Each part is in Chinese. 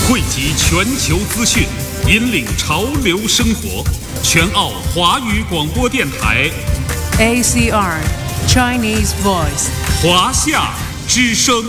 汇集全球资讯，引领潮流生活。全澳华语广播电台 ACR Chinese Voice 华夏之声，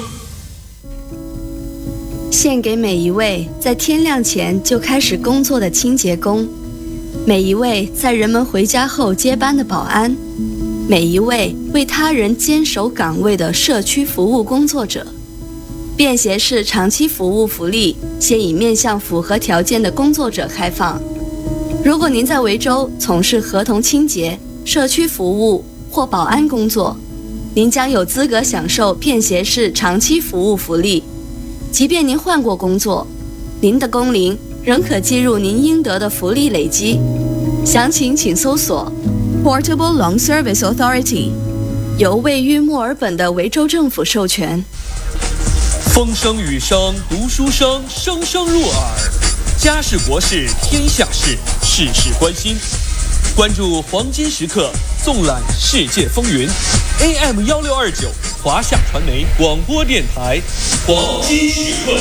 献给每一位在天亮前就开始工作的清洁工，每一位在人们回家后接班的保安，每一位为他人坚守岗位的社区服务工作者。便携式长期服务福利现已面向符合条件的工作者开放。如果您在维州从事合同清洁、社区服务或保安工作，您将有资格享受便携式长期服务福利。即便您换过工作，您的工龄仍可计入您应得的福利累积。详情请搜索 Portable Long Service Authority， 由位于墨尔本的维州政府授权。 风声雨声读书声，声声入耳。家事国事天下事，事事关心。关注黄金时刻，纵览世界风云。AM 1629华夏传媒广播电台，黄金时刻。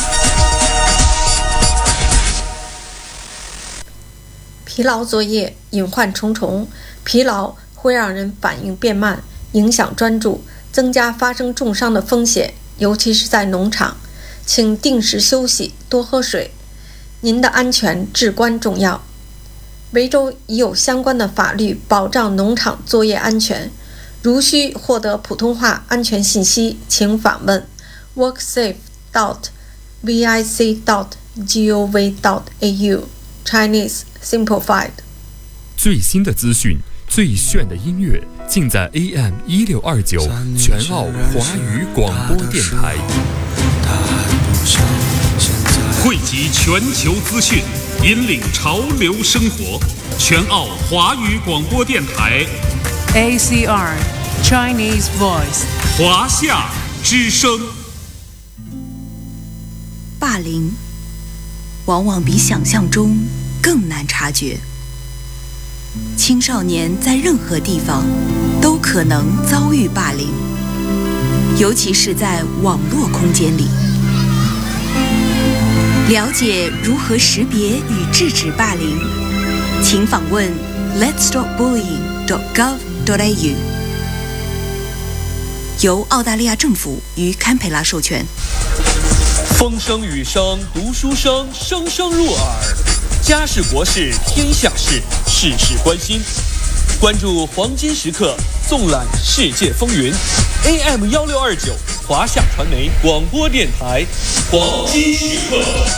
疲劳作业隐患重重，疲劳会让人反应变慢，影响专注，增加发生重伤的风险，尤其是在农场。请定时休息，多喝水。您的安全至关重要。维州已有相关的法律保障农场作业安全。如需获得普通话安全信息，请访问 worksafe.vic.gov.au Chinese Simplified。 最新的资讯，最炫的音乐，尽在 AM 1629全澳华语广播电台。 汇集全球资讯，引领潮流生活。全澳华语广播电台 ACR Chinese Voice 华夏之声。 霸凌往往比想象中更难察觉。青少年在任何地方都可能遭遇霸凌，尤其是在网络空间里。了解如何识别与制止霸凌，请访问 letsstopbullying.gov.au， 由澳大利亚政府与堪培拉授权。 风声雨声读书声，声声入耳。家事国事天下事，事事关心。关注黄金时刻，纵览世界风云。AM 1629华夏传媒广播电台，黄金时刻。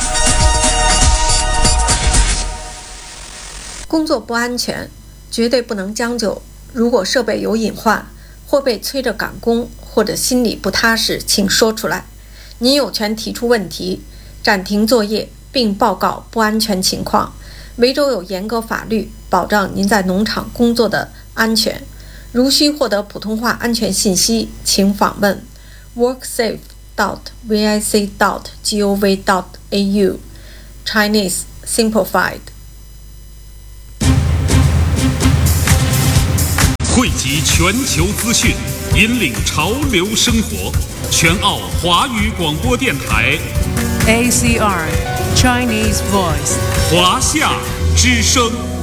工作不安全，绝对不能将就。如果设备有隐患，或被催着赶工，或者心里不踏实，请说出来。您有权提出问题，暂停作业，并报告不安全情况。维州有严格法律保障您在农场工作的安全。如需获得普通话安全信息，请访问 worksafe.vic.gov.au Chinese Simplified。 汇集全球资讯，引领潮流生活。全澳华语广播电台 ACR Chinese Voice 华夏之声。